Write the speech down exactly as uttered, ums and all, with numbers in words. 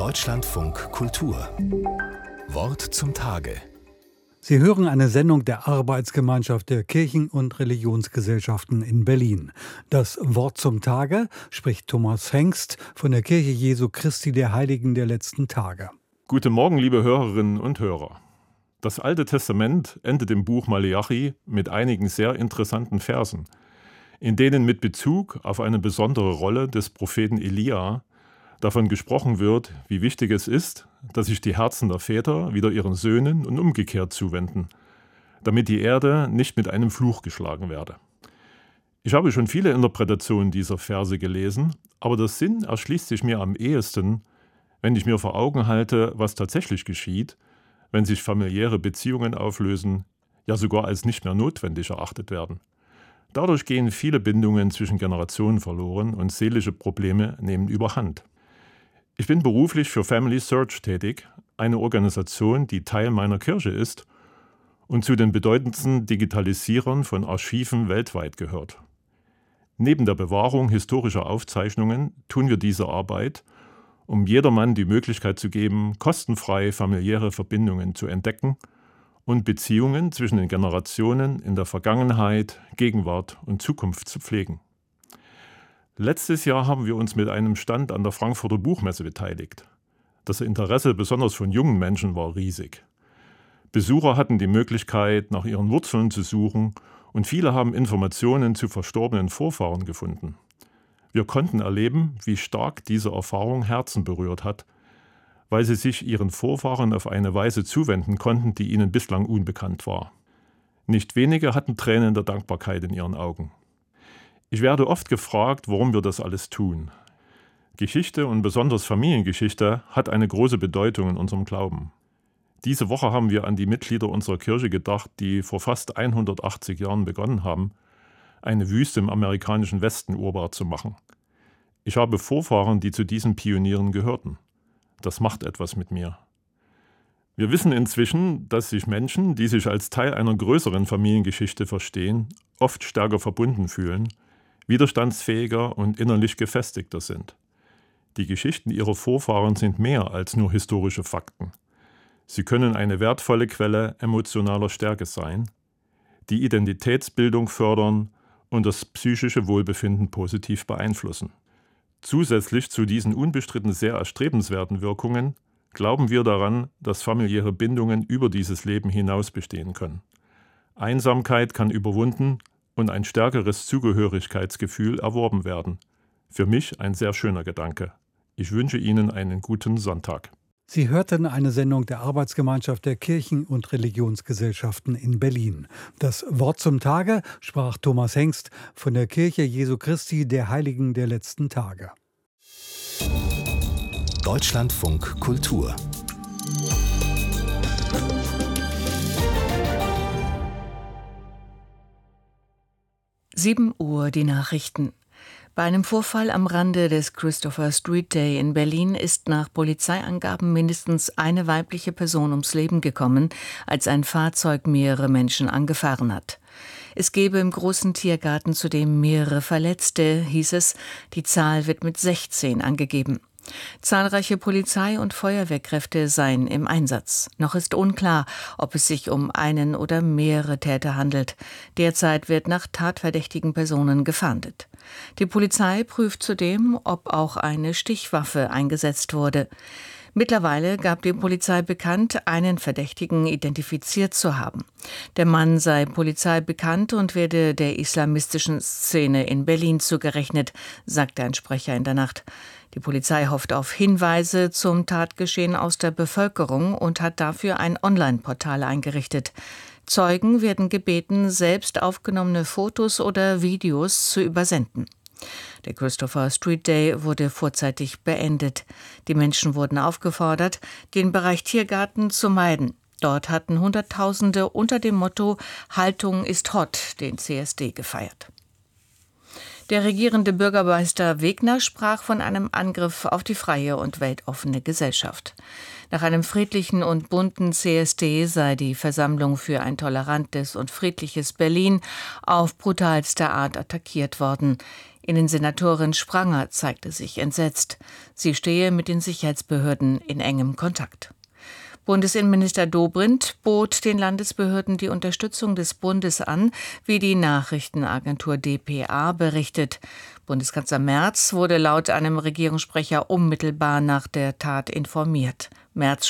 Deutschlandfunk Kultur. Wort zum Tage. Sie hören eine Sendung der Arbeitsgemeinschaft der Kirchen- und Religionsgesellschaften in Berlin. Das Wort zum Tage spricht Thomas Hengst von der Kirche Jesu Christi der Heiligen der letzten Tage. Guten Morgen, liebe Hörerinnen und Hörer. Das Alte Testament endet im Buch Maleachi mit einigen sehr interessanten Versen, in denen mit Bezug auf eine besondere Rolle des Propheten Elia davon gesprochen wird, wie wichtig es ist, dass sich die Herzen der Väter wieder ihren Söhnen und umgekehrt zuwenden, damit die Erde nicht mit einem Fluch geschlagen werde. Ich habe schon viele Interpretationen dieser Verse gelesen, aber der Sinn erschließt sich mir am ehesten, wenn ich mir vor Augen halte, was tatsächlich geschieht, wenn sich familiäre Beziehungen auflösen, ja sogar als nicht mehr notwendig erachtet werden. Dadurch gehen viele Bindungen zwischen Generationen verloren und seelische Probleme nehmen überhand. Ich bin beruflich für Family Search tätig, eine Organisation, die Teil meiner Kirche ist und zu den bedeutendsten Digitalisierern von Archiven weltweit gehört. Neben der Bewahrung historischer Aufzeichnungen tun wir diese Arbeit, um jedermann die Möglichkeit zu geben, kostenfrei familiäre Verbindungen zu entdecken und Beziehungen zwischen den Generationen in der Vergangenheit, Gegenwart und Zukunft zu pflegen. Letztes Jahr haben wir uns mit einem Stand an der Frankfurter Buchmesse beteiligt. Das Interesse besonders von jungen Menschen war riesig. Besucher hatten die Möglichkeit, nach ihren Wurzeln zu suchen und viele haben Informationen zu verstorbenen Vorfahren gefunden. Wir konnten erleben, wie stark diese Erfahrung Herzen berührt hat, weil sie sich ihren Vorfahren auf eine Weise zuwenden konnten, die ihnen bislang unbekannt war. Nicht wenige hatten Tränen der Dankbarkeit in ihren Augen. Ich werde oft gefragt, warum wir das alles tun. Geschichte und besonders Familiengeschichte hat eine große Bedeutung in unserem Glauben. Diese Woche haben wir an die Mitglieder unserer Kirche gedacht, die vor fast hundertachtzig Jahren begonnen haben, eine Wüste im amerikanischen Westen urbar zu machen. Ich habe Vorfahren, die zu diesen Pionieren gehörten. Das macht etwas mit mir. Wir wissen inzwischen, dass sich Menschen, die sich als Teil einer größeren Familiengeschichte verstehen, oft stärker verbunden fühlen, widerstandsfähiger und innerlich gefestigter sind. Die Geschichten ihrer Vorfahren sind mehr als nur historische Fakten. Sie können eine wertvolle Quelle emotionaler Stärke sein, die Identitätsbildung fördern und das psychische Wohlbefinden positiv beeinflussen. Zusätzlich zu diesen unbestritten sehr erstrebenswerten Wirkungen glauben wir daran, dass familiäre Bindungen über dieses Leben hinaus bestehen können. Einsamkeit kann überwunden und ein stärkeres Zugehörigkeitsgefühl erworben werden. Für mich ein sehr schöner Gedanke. Ich wünsche Ihnen einen guten Sonntag. Sie hörten eine Sendung der Arbeitsgemeinschaft der Kirchen- und Religionsgesellschaften in Berlin. Das Wort zum Tage sprach Thomas Hengst von der Kirche Jesu Christi der Heiligen der letzten Tage. Deutschlandfunk Kultur. sieben Uhr die Nachrichten. Bei einem Vorfall am Rande des Christopher Street Day in Berlin ist nach Polizeiangaben mindestens eine weibliche Person ums Leben gekommen, als ein Fahrzeug mehrere Menschen angefahren hat. Es gebe im großen Tiergarten zudem mehrere Verletzte, hieß es. Die Zahl wird mit sechzehn angegeben. Zahlreiche Polizei- und Feuerwehrkräfte seien im Einsatz. Noch ist unklar, ob es sich um einen oder mehrere Täter handelt. Derzeit wird nach tatverdächtigen Personen gefahndet. Die Polizei prüft zudem, ob auch eine Stichwaffe eingesetzt wurde. Mittlerweile gab die Polizei bekannt, einen Verdächtigen identifiziert zu haben. Der Mann sei Polizei bekannt und werde der islamistischen Szene in Berlin zugerechnet, sagte ein Sprecher in der Nacht. Die Polizei hofft auf Hinweise zum Tatgeschehen aus der Bevölkerung und hat dafür ein Online-Portal eingerichtet. Zeugen werden gebeten, selbst aufgenommene Fotos oder Videos zu übersenden. Der Christopher Street Day wurde vorzeitig beendet. Die Menschen wurden aufgefordert, den Bereich Tiergarten zu meiden. Dort hatten Hunderttausende unter dem Motto „Haltung ist hot" den C S D gefeiert. Der regierende Bürgermeister Wegner sprach von einem Angriff auf die freie und weltoffene Gesellschaft. Nach einem friedlichen und bunten C S D sei die Versammlung für ein tolerantes und friedliches Berlin auf brutalste Art attackiert worden. Innensenatorin Spranger zeigte sich entsetzt. Sie stehe mit den Sicherheitsbehörden in engem Kontakt. Bundesinnenminister Dobrindt bot den Landesbehörden die Unterstützung des Bundes an, wie die Nachrichtenagentur D P A berichtet. Bundeskanzler Merz wurde laut einem Regierungssprecher unmittelbar nach der Tat informiert. Merz